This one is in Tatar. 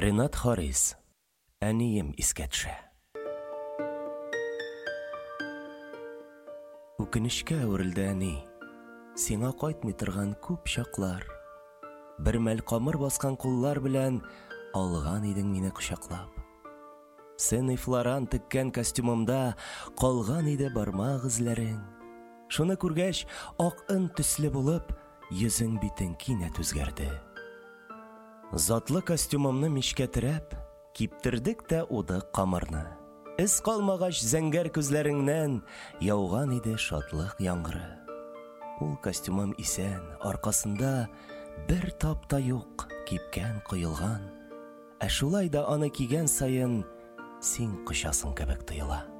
Ренат Харис. Әнием искә төшә. Үкенешкә әверелде әни. Сиңа кайтмый торган күп чаклар. Бер мәл камыр баскан куллар белән алган идең мине кочаклап. Сыйныфларан теккән костюмымда калган иде бармак эзләрең. Шуны күргәч, ак ын төсле булып, йөзең битең кинәт үзгәрде. Затлы костюмымны мичкә терәп, киптердек тә удык камырны. Эз калмагач зәңгәр күзләреңнән яуган иде шатлык яңгыры. Ул костюмым исән, аркасында бер тапта юк, кипкән коелган. Шулай да аны кигән саен син кочасың кебек тоела.